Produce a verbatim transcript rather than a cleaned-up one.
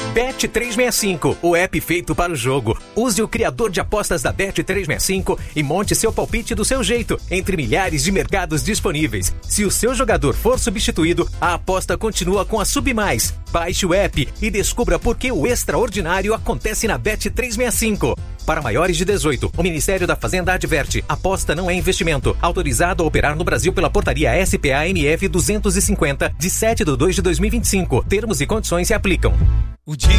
Bet trezentos e sessenta e cinco, o app feito para o jogo. Use o criador de apostas da Bet trezentos e sessenta e cinco e monte seu palpite do seu jeito, entre milhares de mercados disponíveis. Se o seu jogador for substituído, a aposta continua com a Submais. Baixe o app e descubra por que o extraordinário acontece na Bet trezentos e sessenta e cinco. Para maiores de dezoito, o Ministério da Fazenda adverte: aposta não é investimento. Autorizado a operar no Brasil pela portaria S P A M F duzentos e cinquenta, de sete de dois de dois mil e vinte e cinco. Termos e condições se aplicam. O dia